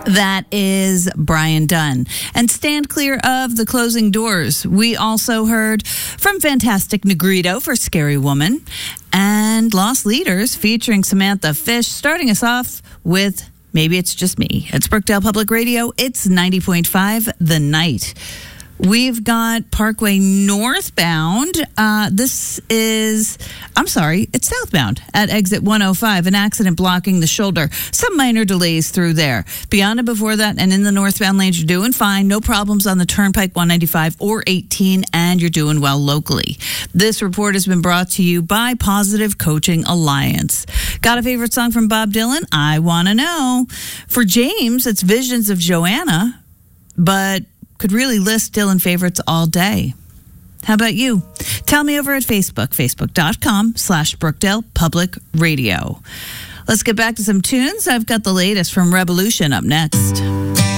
That is Brian Dunn. And stand clear of the closing doors. We also heard from Fantastic Negrito for Scary Woman and Lost Leaders featuring Samantha Fish, starting us off with Maybe It's Just Me. It's Brookdale Public Radio. It's 90.5 The Night. We've got Parkway northbound. It's southbound at exit 105. An accident blocking the shoulder. Some minor delays through there. Beyond and before that, and in the northbound lanes, you're doing fine. No problems on the Turnpike 195 or 18, and you're doing well locally. This report has been brought to you by Positive Coaching Alliance. Got a favorite song from Bob Dylan? I Want to Know. For James, it's Visions of Joanna, but could really list Dylan favorites all day. How about you? Tell me over at Facebook, facebook.com/Brookdale Public Radio. Let's get back to some tunes. I've got the latest from Revolution up next.